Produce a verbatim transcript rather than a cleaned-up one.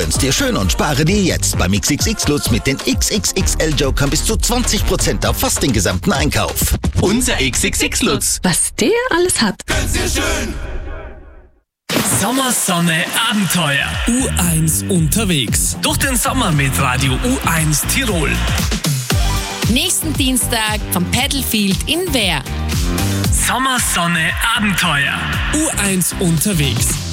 Gönn's dir schön und spare dir jetzt beim X X X Lutz mit den X X X L-Jokern bis zu zwanzig Prozent auf fast den gesamten Einkauf. Unser X X X Lutz. Was der alles hat. Gönn's dir schön. Sommersonne Abenteuer. U eins unterwegs. Durch den Sommer mit Radio U eins Tirol. Nächsten Dienstag vom Paddlefield in Wehr. Sommersonne Abenteuer. U eins unterwegs.